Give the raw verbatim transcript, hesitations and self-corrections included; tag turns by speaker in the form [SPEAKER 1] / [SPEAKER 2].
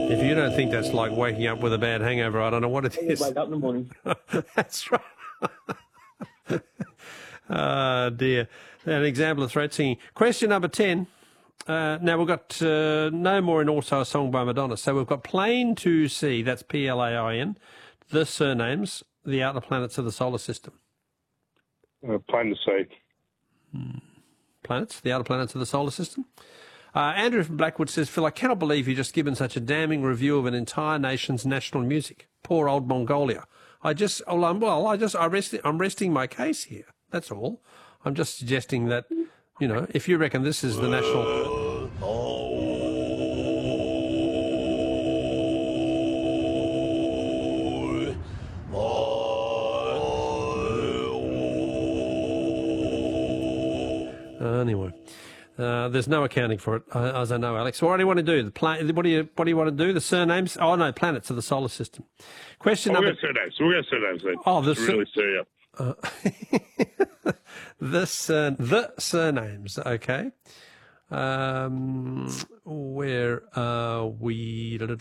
[SPEAKER 1] If you don't think that's like waking up with a bad hangover, I don't know what it is.
[SPEAKER 2] Wake up in the morning.
[SPEAKER 1] That's right. Oh, dear. An example of threat singing. Question number ten. Uh, now, we've got uh, No More and also a song by Madonna. So we've got Plain to See, that's P L A I N, the surnames, the outer planets of the solar system.
[SPEAKER 3] Uh, plain to see.
[SPEAKER 1] Hmm. Planets, the outer planets of the solar system. Uh, Andrew from Blackwood says, Phil, I cannot believe you've just given such a damning review of an entire nation's national music. Poor old Mongolia. I just, well, I'm, well, I just, I rest, I'm resting my case here. That's all. I'm just suggesting that, you know, if you reckon this is the national... Uh, anyway. Uh, there's no accounting for it, uh, as I know, Alex. So what do you want to do? The pla- what do you What do you want to do? The surnames? Oh no, planets of the solar system. Question
[SPEAKER 3] oh,
[SPEAKER 1] number.
[SPEAKER 3] We'll go surnames. We'll go surnames then.
[SPEAKER 1] Oh, the
[SPEAKER 3] Just really stir you up.
[SPEAKER 1] Uh, the sur- the surnames. Okay. Um, where are we?